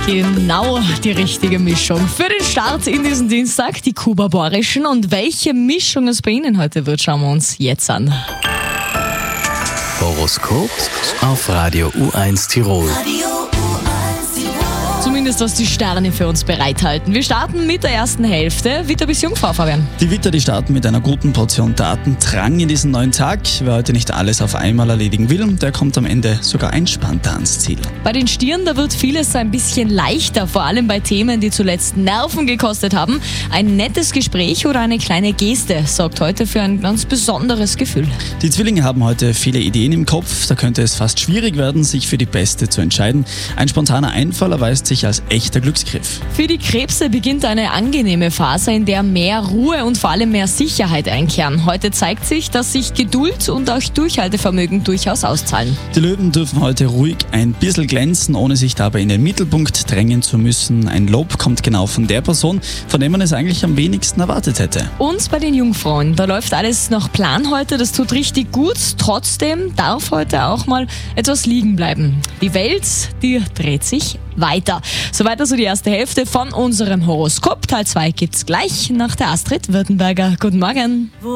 Genau die richtige Mischung für den Start in diesen Dienstag, die kubaborischen. Und welche Mischung es bei Ihnen heute wird, schauen wir uns jetzt an. Horoskop auf Radio U1 Tirol. Zumindest was die Sterne für uns bereithalten. Wir starten mit der ersten Hälfte. Witter bis Jungfrau, Fabian. Die Witter, die starten mit einer guten Portion Tatendrang in diesen neuen Tag. Wer heute nicht alles auf einmal erledigen will, der kommt am Ende sogar entspannter ans Ziel. Bei den Stieren, da wird vieles ein bisschen leichter, vor allem bei Themen, die zuletzt Nerven gekostet haben. Ein nettes Gespräch oder eine kleine Geste sorgt heute für ein ganz besonderes Gefühl. Die Zwillinge haben heute viele Ideen im Kopf. Da könnte es fast schwierig werden, sich für die beste zu entscheiden. Ein spontaner Einfall erweist sich als echter Glücksgriff. Für die Krebse beginnt eine angenehme Phase, in der mehr Ruhe und vor allem mehr Sicherheit einkehren. Heute zeigt sich, dass sich Geduld und auch Durchhaltevermögen durchaus auszahlen. Die Löwen dürfen heute ruhig ein bisschen glänzen, ohne sich dabei in den Mittelpunkt drängen zu müssen. Ein Lob kommt genau von der Person, von der man es eigentlich am wenigsten erwartet hätte. Und bei den Jungfrauen, da läuft alles nach Plan heute, das tut richtig gut. Trotzdem darf heute auch mal etwas liegen bleiben. Die Welt, die dreht sich weiter. Soweit also die erste Hälfte von unserem Horoskop. Teil 2 gibt's gleich nach der Astrid Württemberger. Guten Morgen.